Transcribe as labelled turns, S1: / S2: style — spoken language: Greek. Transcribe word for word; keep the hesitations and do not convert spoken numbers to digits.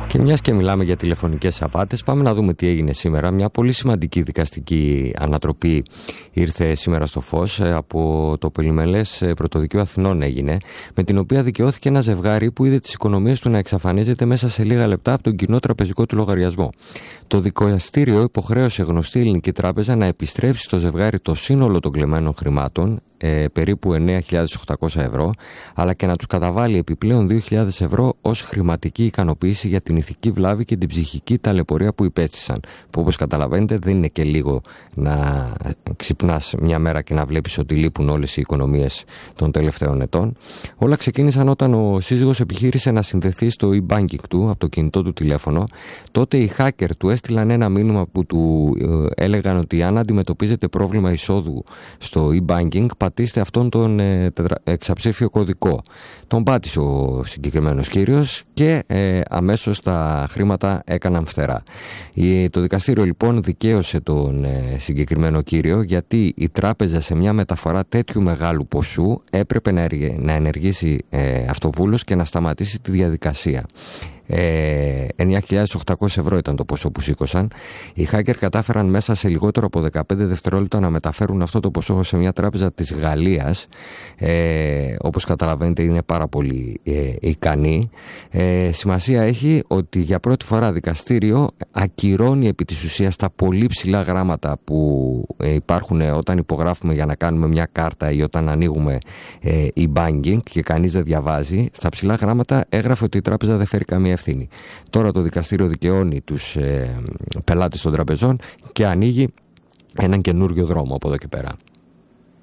S1: Και μιας και μιλάμε για τηλεφωνικές απάτες, πάμε να δούμε τι έγινε σήμερα. Μια πολύ σημαντική δικαστική ανατροπή ήρθε σήμερα στο φως. Από το Πολυμελές Πρωτοδικείο Αθηνών έγινε, με την οποία δικαιώθηκε ένα ζευγάρι που είδε τις οικονομίες του να εξαφανίζεται μέσα σε λίγα λεπτά από τον κοινό τραπεζικό του λογαριασμό. Το δικαστήριο υποχρέωσε γνωστή ελληνική τράπεζα να επιστρέψει στο ζευγάρι το σύνολο των κλεμμένων χρημάτων, ε, περίπου εννέα χιλιάδες οκτακόσια ευρώ, αλλά και να τους καταβάλει επιπλέον δύο χιλιάδες ευρώ ως χρηματική ικανοποίηση για την ηθική βλάβη και την ψυχική ταλαιπωρία που υπέστησαν. Που, όπως καταλαβαίνετε, δεν είναι και λίγο να ξυπνάς μια μέρα και να βλέπεις ότι λείπουν όλες οι οικονομίες των τελευταίων ετών. Όλα ξεκίνησαν όταν ο σύζυγος επιχείρησε να συνδεθεί στο e-banking του από το κινητό του τηλέφωνο. Τότε οι hacker του έστειλαν ένα μήνυμα που του ε, έλεγαν ότι αν αντιμετωπίζετε πρόβλημα εισόδου στο e-banking, πατήστε αυτόν τον ε, εξαψήφιο κωδικό. Τον πάτησε ο συγκεκριμένος κύριος και ε, αμέσως τα χρήματα έκαναν φθερά. Η, το δικαστήριο λοιπόν δικαίωσε τον ε, συγκεκριμένο κύριο, γιατί η τράπεζα σε μια μεταφορά τέτοιου μεγάλου ποσού έπρεπε να, να ενεργήσει ε, αυτοβούλος και να σταματήσει τη διαδικασία. Ε, εννέα χιλιάδες οκτακόσια ευρώ ήταν το ποσό που σήκωσαν. Οι hacker κατάφεραν μέσα σε λιγότερο από δεκαπέντε δευτερόλεπτα να μεταφέρουν αυτό το ποσό σε μια τράπεζα της Γαλλίας. Ε, όπως καταλαβαίνετε, είναι πάρα πολύ ε, ικανή. Ε, σημασία έχει ότι για πρώτη φορά δικαστήριο ακυρώνει επί της ουσίας τα πολύ ψηλά γράμματα που ε, υπάρχουν όταν υπογράφουμε για να κάνουμε μια κάρτα ή όταν ανοίγουμε ε, e-banking και κανείς δεν διαβάζει. Στα ψηλά γράμματα έγραφε ότι η τράπεζα δεν φέρει καμία ευθύνη. Τώρα το δικαστήριο δικαιώνει τους ε, πελάτες των τραπεζών και ανοίγει έναν καινούριο δρόμο από εδώ και πέρα.